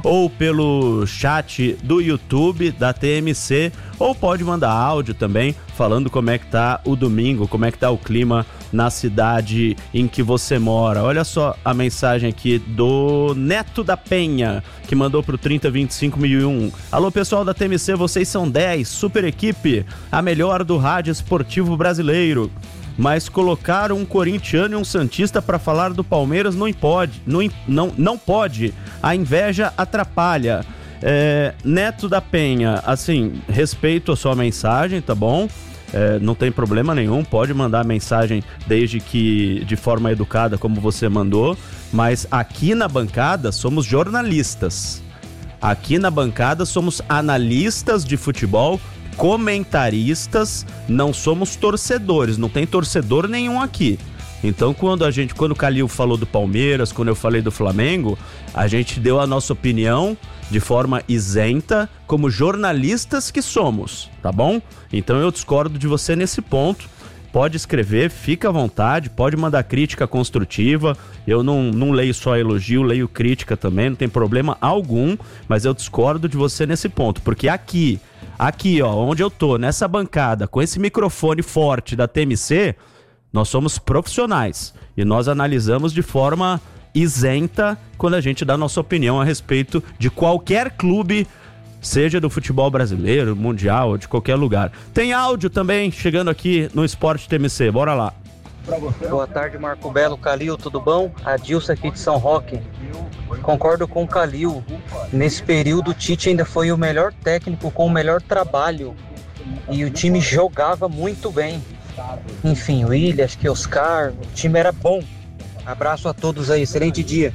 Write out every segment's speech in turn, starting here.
ou pelo chat do YouTube da TMC, ou pode mandar áudio também, falando como é que tá o domingo, como é que tá o clima na cidade em que você mora. Olha só a mensagem aqui do Neto da Penha, que mandou pro 3025.001. Alô, pessoal da TMC, vocês são 10, super equipe, a melhor do rádio esportivo brasileiro. Mas colocar um corintiano e um santista para falar do Palmeiras não pode. A inveja atrapalha. Neto da Penha, assim, respeito a sua mensagem, tá bom? Não tem problema nenhum, pode mandar mensagem desde que de forma educada, como você mandou. Mas aqui na bancada somos jornalistas. Aqui na bancada somos analistas de futebol, comentaristas, não somos torcedores, não tem torcedor nenhum aqui. Então quando o Calil falou do Palmeiras, quando eu falei do Flamengo, a gente deu a nossa opinião de forma isenta, como jornalistas que somos, tá bom? Então eu discordo de você nesse ponto. Pode escrever, fica à vontade, pode mandar crítica construtiva. Eu não leio só elogio, leio crítica também, não tem problema algum, mas eu discordo de você nesse ponto, porque aqui, ó, onde eu tô, nessa bancada, com esse microfone forte da TMC, nós somos profissionais e nós analisamos de forma isenta quando a gente dá nossa opinião a respeito de qualquer clube, seja do futebol brasileiro, mundial ou de qualquer lugar. Tem áudio também chegando aqui no Esporte TMC, bora lá. Boa tarde, Marco Belo, Calil, tudo bom? Adilson aqui de São Roque. Concordo com o Calil. Nesse período o Tite ainda foi o melhor técnico com o melhor trabalho e o time jogava muito bem. Enfim, o Willian, acho que Oscar, o time era bom. Abraço a todos aí, excelente dia.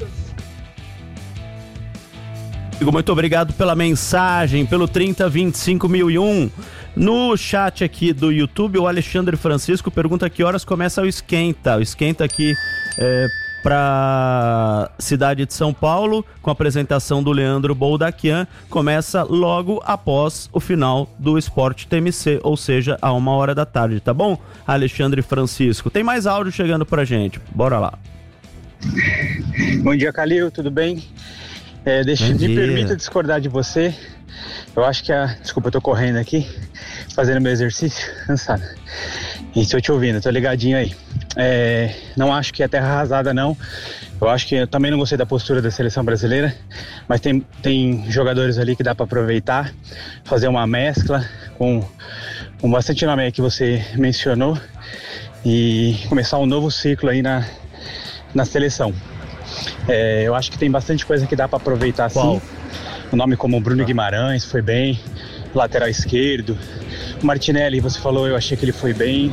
Muito obrigado pela mensagem, pelo 3025.001. No chat aqui do YouTube, o Alexandre Francisco pergunta que horas começa o Esquenta. O Esquenta aqui para cidade de São Paulo, com a apresentação do Leandro Boldaquian, começa logo após o final do Esporte TMC, ou seja, a 1h da tarde, tá bom? Alexandre Francisco. Tem mais áudio chegando pra gente, bora lá. Bom dia, Calil, tudo bem? Me permita discordar de você. Eu acho que desculpa, eu tô correndo aqui, fazendo meu exercício, cansado. E estou te ouvindo, tô ligadinho aí. Não acho que é terra arrasada, não. Eu acho que eu também não gostei da postura da seleção brasileira, mas tem jogadores ali que dá para aproveitar, fazer uma mescla com bastante nome aí que você mencionou e começar um novo ciclo aí na seleção. Eu acho que tem bastante coisa que dá para aproveitar sim. Um nome como Bruno Guimarães foi bem, lateral esquerdo. O Martinelli, você falou, eu achei que ele foi bem.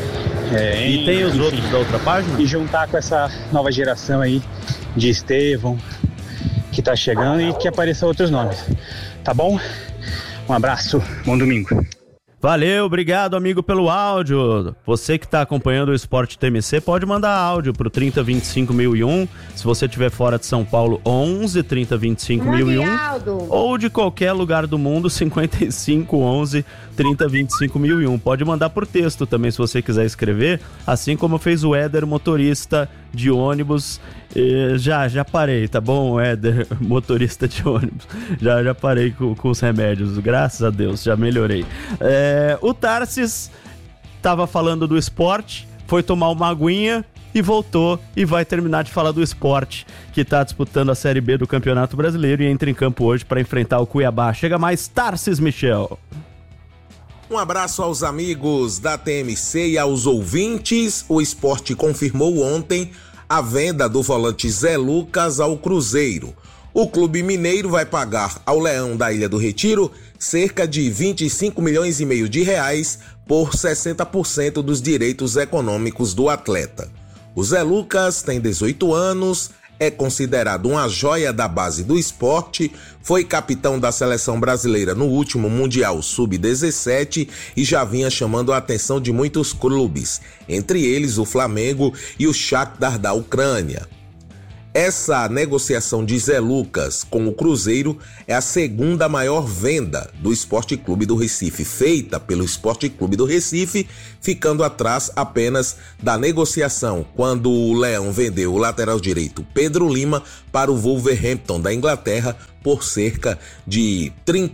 E tem os outros da outra página? E juntar com essa nova geração aí de Estevão, que tá chegando, e que apareçam outros nomes. Tá bom? Um abraço, bom domingo. Valeu, obrigado amigo pelo áudio. Você que está acompanhando o Esporte TMC pode mandar áudio pro 3025.001. Se você estiver fora de São Paulo, 11 3025.001. Ou de qualquer lugar do mundo, 55 11 3025.001. Pode mandar por texto também se você quiser escrever, assim como fez o Éder, motorista de ônibus. Já parei, tá bom, Éder, motorista de ônibus. Já parei com os remédios, graças a Deus, já melhorei. O Tarsis tava falando do esporte, foi tomar uma aguinha e voltou e vai terminar de falar do esporte, que tá disputando a Série B do Campeonato Brasileiro e entra em campo hoje para enfrentar o Cuiabá. Chega mais, Tarsis Michel. Um abraço aos amigos da TMC e aos ouvintes. O esporte confirmou ontem a venda do volante Zé Lucas ao Cruzeiro. O clube mineiro vai pagar ao Leão da Ilha do Retiro cerca de 25 milhões e meio de reais por 60% dos direitos econômicos do atleta. O Zé Lucas tem 18 anos, é considerado uma joia da base do esporte, foi capitão da seleção brasileira no último Mundial Sub-17 e já vinha chamando a atenção de muitos clubes, entre eles o Flamengo e o Shakhtar da Ucrânia. Essa negociação de Zé Lucas com o Cruzeiro é a segunda maior venda do Sport Clube do Recife, feita pelo Sport Clube do Recife, ficando atrás apenas da negociação quando o Leão vendeu o lateral direito Pedro Lima para o Wolverhampton da Inglaterra por cerca de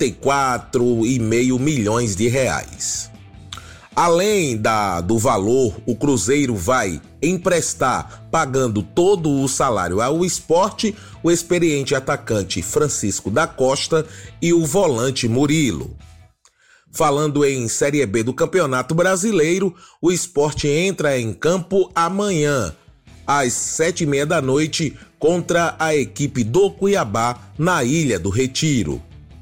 34,5 milhões de reais. Além do valor, o Cruzeiro vai emprestar, pagando todo o salário ao Sport, o experiente atacante Francisco da Costa e o volante Murilo. Falando em Série B do Campeonato Brasileiro, o Sport entra em campo amanhã, às 7h30 da noite, contra a equipe do Cuiabá, na Ilha do Retiro.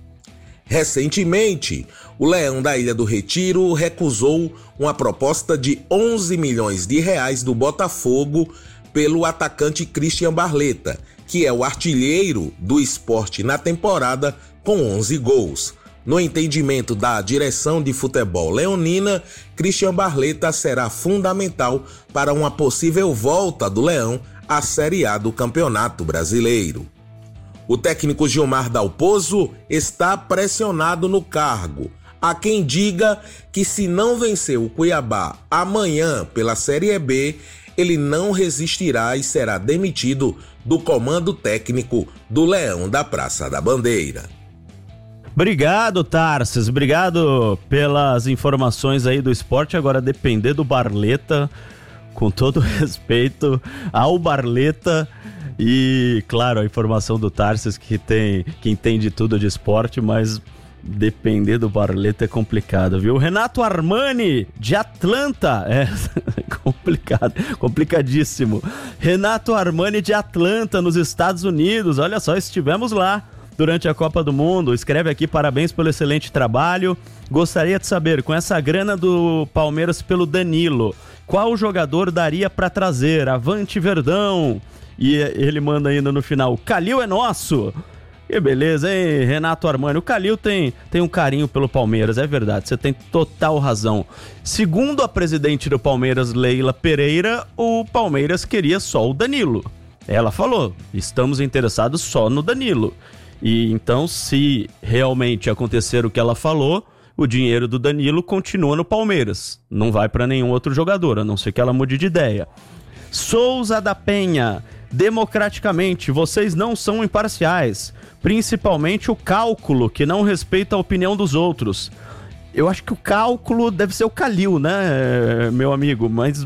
Recentemente, o Leão da Ilha do Retiro recusou uma proposta de 11 milhões de reais do Botafogo pelo atacante Christian Barleta, que é o artilheiro do Sport na temporada com 11 gols. No entendimento da direção de futebol leonina, Christian Barleta será fundamental para uma possível volta do Leão à Série A do Campeonato Brasileiro. O técnico Gilmar Dalpozo está pressionado no cargo. Há quem diga que se não vencer o Cuiabá amanhã pela Série B, ele não resistirá e será demitido do comando técnico do Leão da Praça da Bandeira. Obrigado, Tarsis. Obrigado pelas informações aí do esporte. Agora, depender do Barleta, com todo respeito ao Barleta. E, claro, a informação do Tarsis que entende tudo de esporte, mas depender do Barleta é complicado, viu? Renato Armani, de Atlanta, complicado, complicadíssimo. Renato Armani, de Atlanta, nos Estados Unidos, olha só, estivemos lá durante a Copa do Mundo. Escreve aqui: parabéns pelo excelente trabalho. Gostaria de saber, com essa grana do Palmeiras pelo Danilo, qual jogador daria para trazer? Avante Verdão! E ele manda ainda no final: Calil é nosso! Que beleza, hein, Renato Armani? O Calil tem um carinho pelo Palmeiras, é verdade, você tem total razão. Segundo a presidente do Palmeiras, Leila Pereira, o Palmeiras queria só o Danilo. Ela falou: estamos interessados só no Danilo. E então, se realmente acontecer o que ela falou, o dinheiro do Danilo continua no Palmeiras. Não vai para nenhum outro jogador, a não ser que ela mude de ideia. Souza da Penha: democraticamente, vocês não são imparciais, principalmente o cálculo, que não respeita a opinião dos outros. Eu acho que o cálculo deve ser o Calil, né, meu amigo? Mas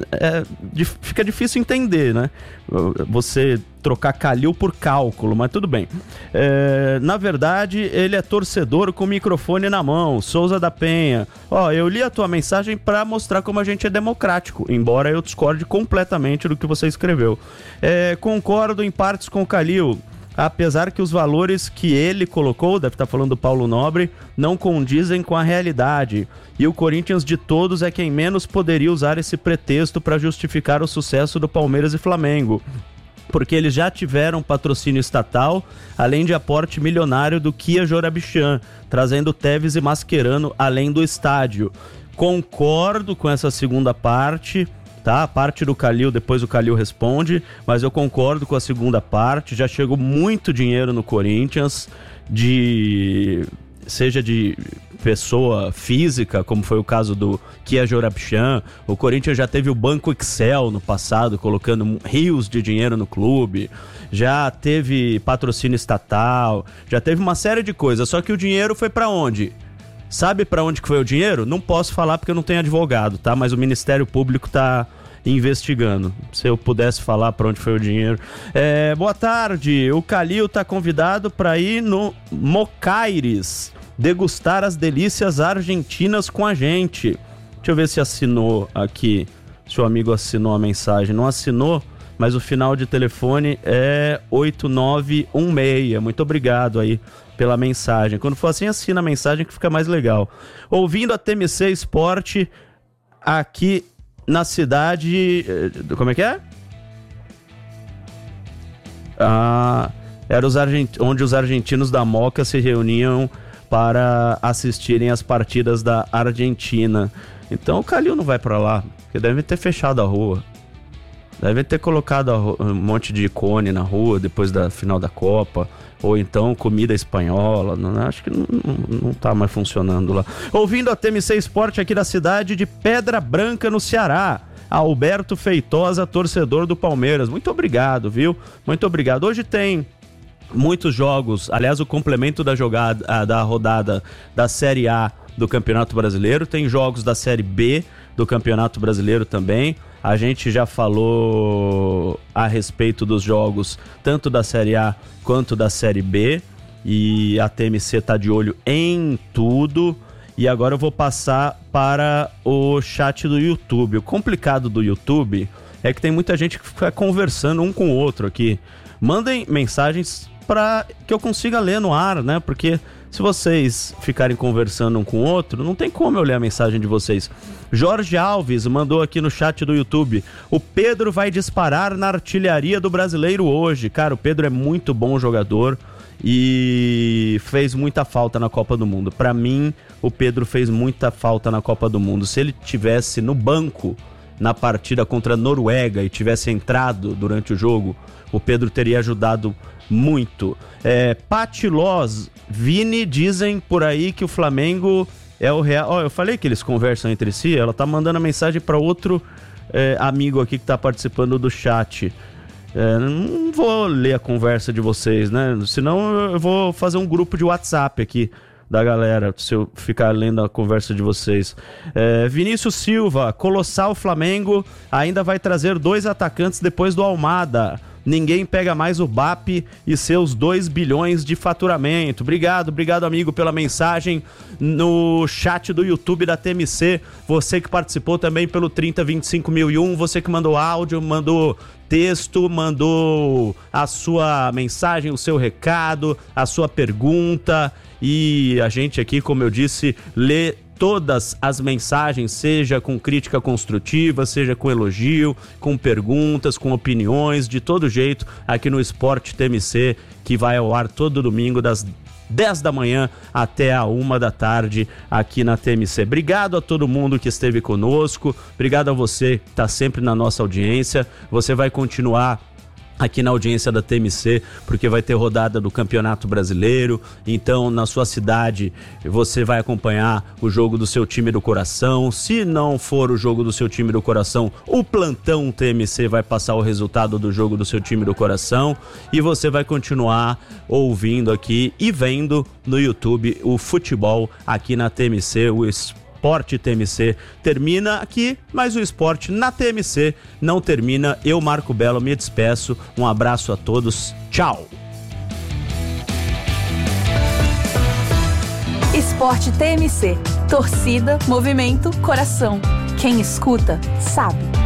fica difícil entender, né? Você trocar Calil por cálculo, mas tudo bem. Na verdade, ele é torcedor com o microfone na mão. Souza da Penha: eu li a tua mensagem para mostrar como a gente é democrático, embora eu discorde completamente do que você escreveu. Concordo em partes com o Calil, apesar que os valores que ele colocou, deve estar falando do Paulo Nobre, não condizem com a realidade. E o Corinthians de todos é quem menos poderia usar esse pretexto para justificar o sucesso do Palmeiras e Flamengo, porque eles já tiveram patrocínio estatal, além de aporte milionário do Kia Jorabichã, trazendo Tevez e Mascherano além do estádio. Concordo com essa segunda parte, tá? A parte do Calil, depois o Calil responde, mas eu concordo com a segunda parte. Já chegou muito dinheiro no Corinthians, seja de pessoa física, como foi o caso do Kia Jorabichã. O Corinthians já teve o Banco Excel no passado, colocando rios de dinheiro no clube. Já teve patrocínio estatal, já teve uma série de coisas. Só que o dinheiro foi pra onde? Sabe pra onde que foi o dinheiro? Não posso falar porque eu não tenho advogado, tá? Mas o Ministério Público tá investigando. Se eu pudesse falar pra onde foi o dinheiro. Boa tarde, o Calil tá convidado pra ir no Mocaires degustar as delícias argentinas com a gente. Deixa eu ver se assinou aqui, se o amigo assinou a mensagem. Não assinou, mas o final de telefone é 8916. Muito obrigado aí pela mensagem. Quando for assim, assina a mensagem que fica mais legal. Ouvindo a TMC Esporte aqui na cidade... Como é que é? Era onde os argentinos da Moca se reuniam para assistirem as partidas da Argentina. Então o Calil não vai pra lá, porque deve ter fechado a rua. Devem ter colocado um monte de cone na rua depois da final da Copa. Ou então comida espanhola. Acho que não tá mais funcionando lá. Ouvindo a TMC Esporte aqui da cidade de Pedra Branca, no Ceará. Alberto Feitosa, torcedor do Palmeiras. Muito obrigado, viu? Muito obrigado. Hoje tem muitos jogos. Aliás, o complemento da rodada da Série A do Campeonato Brasileiro. Tem jogos da Série B do Campeonato Brasileiro também. A gente já falou a respeito dos jogos tanto da Série A quanto da Série B, e a TMC está de olho em tudo. E agora eu vou passar para o chat do YouTube. O complicado do YouTube é que tem muita gente que fica conversando um com o outro aqui. Mandem mensagens para que eu consiga ler no ar, né? Porque se vocês ficarem conversando um com o outro, não tem como eu ler a mensagem de vocês. Jorge Alves mandou aqui no chat do YouTube: o Pedro vai disparar na artilharia do Brasileiro hoje. Cara, o Pedro é muito bom jogador e fez muita falta na Copa do Mundo. Pra mim, o Pedro fez muita falta na Copa do Mundo. Se ele tivesse no banco na partida contra a Noruega e tivesse entrado durante o jogo, o Pedro teria ajudado muito. Patilós, Vini, dizem por aí que o Flamengo é o real. Eu falei que eles conversam entre si. Ela tá mandando a mensagem para outro amigo aqui que tá participando do chat. Não vou ler a conversa de vocês, né? Senão eu vou fazer um grupo de WhatsApp aqui da galera, se eu ficar lendo a conversa de vocês. Vinícius Silva: colossal Flamengo ainda vai trazer 2 atacantes depois do Almada. Ninguém pega mais o BAP e seus 2 bilhões de faturamento. Obrigado amigo pela mensagem no chat do YouTube da TMC. Você que participou também pelo 3025.001, você que mandou áudio, mandou texto, mandou a sua mensagem, o seu recado, a sua pergunta. E a gente aqui, como eu disse, lê todas as mensagens, seja com crítica construtiva, seja com elogio, com perguntas, com opiniões, de todo jeito, aqui no Esporte TMC, que vai ao ar todo domingo das 10 da manhã até a 1 da tarde aqui na TMC. Obrigado a todo mundo que esteve conosco, obrigado a você que está sempre na nossa audiência. Você vai continuar aqui na audiência da TMC, porque vai ter rodada do Campeonato Brasileiro. Então, na sua cidade, você vai acompanhar o jogo do seu time do coração. Se não for o jogo do seu time do coração, o plantão TMC vai passar o resultado do jogo do seu time do coração, e você vai continuar ouvindo aqui e vendo no YouTube o futebol aqui na TMC. O Esporte TMC termina aqui, mas o esporte na TMC não termina. Eu, Marco Belo, me despeço. Um abraço a todos. Tchau! Esporte TMC. Torcida, movimento, coração. Quem escuta, sabe.